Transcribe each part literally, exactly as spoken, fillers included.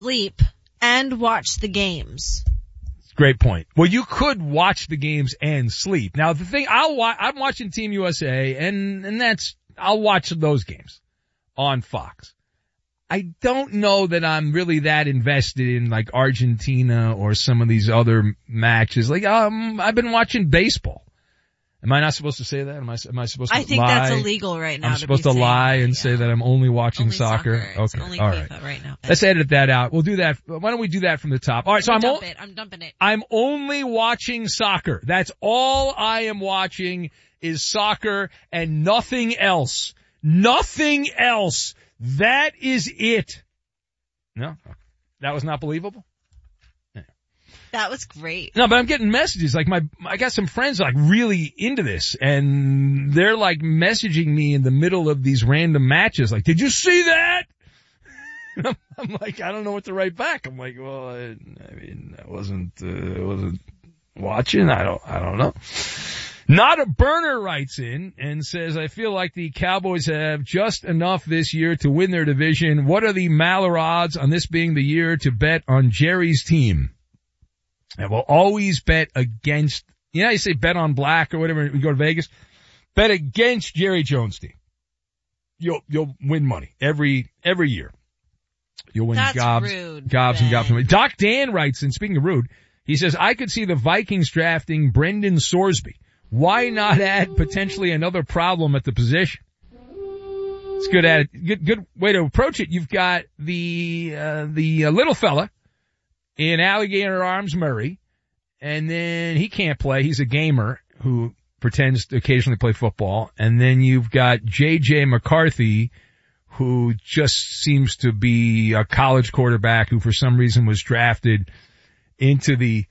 sleep and watch the games. Great point. Well, you could watch the games and sleep. Now, the thing, I'll wa- I'm watching Team U S A, and, and that's, I'll watch those games on Fox. I don't know that I'm really that invested in like Argentina or some of these other matches. Like, um, I've been watching baseball. Am I not supposed to say that? Am I, am I supposed to lie? I think that's illegal right now. I'm to supposed be to lie that, and yeah. say that I'm only watching only soccer. soccer. It's Okay. only All FIFA right. right now. Let's edit that out. We'll do that. Why don't we do that from the top? All right. So I'm, dump o- it. I'm dumping it. I'm only watching soccer. That's all I am watching is soccer and nothing else. Nothing else. That is it. No, that was not believable. That was great. No, but I'm getting messages. Like my, I got some friends like really into this, and they're like messaging me in the middle of these random matches. Like, did you see that? I'm, I'm like, I don't know what to write back. I'm like, well, I, I mean, I wasn't, uh, I wasn't watching. I don't, I don't know. Not a Burner writes in and says, I feel like the Cowboys have just enough this year to win their division. What are the Maller odds on this being the year to bet on Jerry's team? I will always bet against, you know, you say bet on black or whatever, we go to Vegas, bet against Jerry Jones' team. You'll, you'll win money every, every year. You'll win That's gobs, rude, gobs Ben. and gobs of money. Doc Dan writes, and speaking of rude, he says, I could see the Vikings drafting Brendan Sorsby. Why not add potentially another problem at the position? It's good at it. Good, good way to approach it. You've got the, uh, the uh, little fella in Alligator Arms Murray, and then he can't play. He's a gamer who pretends to occasionally play football. And then you've got J J McCarthy, who just seems to be a college quarterback who for some reason was drafted into the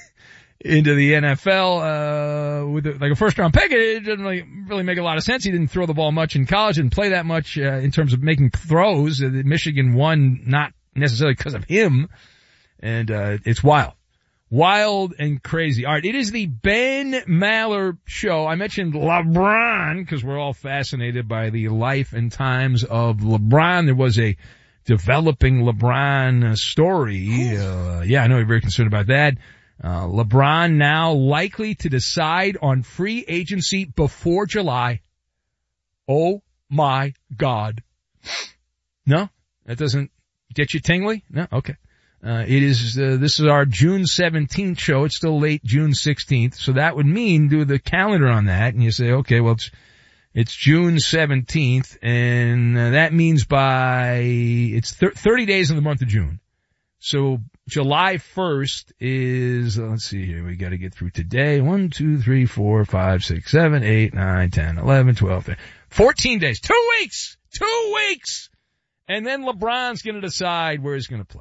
into the N F L uh with a, like a first round pick. It doesn't really, really make a lot of sense. He didn't throw the ball much in college, didn't play that much uh, in terms of making throws. Uh, Michigan won not necessarily because of him. And, uh, it's wild. Wild and crazy. All right. It is the Ben Maller Show. I mentioned LeBron because we're all fascinated by the life and times of LeBron. There was a developing LeBron story. Uh, yeah, I know you're very concerned about that. Uh, LeBron now likely to decide on free agency before July. Oh my God. No? That doesn't get you tingly? No? Okay. Uh, it is, uh, this is our June seventeenth show. It's still late June sixteenth. So that would mean do the calendar on that and you say, okay, well, it's, it's June seventeenth and uh, that means by, it's thir- thirty days in the month of June. So July first is, uh, let's see here, we gotta get through today. One, two, three, four, five, six, seven, eight, nine, ten, eleven, twelve, thirteen, fourteen days. Two weeks! Two weeks! And then LeBron's gonna decide where he's gonna play.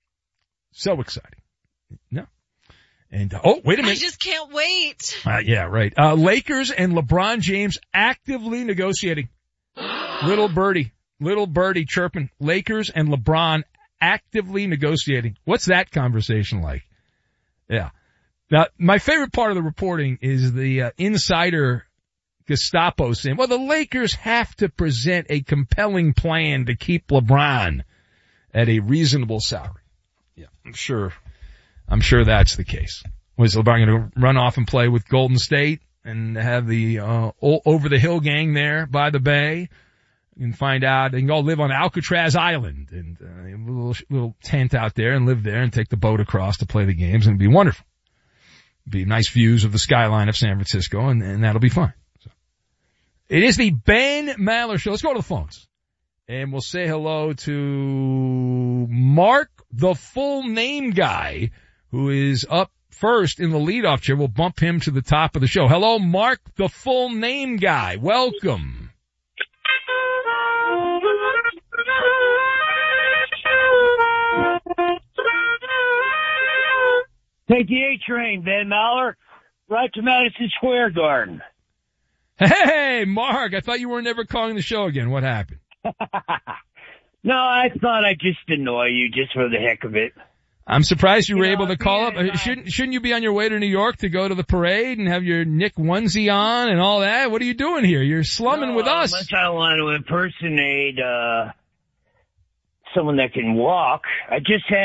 So exciting. No. And, uh, oh, wait a minute. I just can't wait. Uh, yeah, right. Uh, Lakers and LeBron James actively negotiating. Little birdie, little birdie chirping. Lakers and LeBron actively negotiating. What's that conversation like? Yeah. Now, my favorite part of the reporting is the uh, insider Gestapo saying, well, the Lakers have to present a compelling plan to keep LeBron at a reasonable salary. Yeah, I'm sure, I'm sure that's the case. Was LeBron going to run off and play with Golden State and have the, uh, over the hill gang there by the bay? You can find out, and go live on Alcatraz Island and, uh, a little, little tent out there and live there and take the boat across to play the games and it'd be wonderful. It'd be nice views of the skyline of San Francisco and, and that'll be fine. So, it is the Ben Maller Show. Let's go to the phones. And we'll say hello to Mark, the full name guy, who is up first in the leadoff chair. We'll bump him to the top of the show. Hello, Mark, the full name guy. Welcome. Take the A train, Ben Maller, right to Madison Square Garden. Hey, Mark, I thought you were never calling the show again. What happened? No, I thought I'd just annoy you just for the heck of it. I'm surprised you, you were know, able to call yeah, up. Uh, shouldn't, shouldn't you be on your way to New York to go to the parade and have your Nick onesie on and all that? What are you doing here? You're slumming no, with us. Unless I want to impersonate, uh, someone that can walk. I just had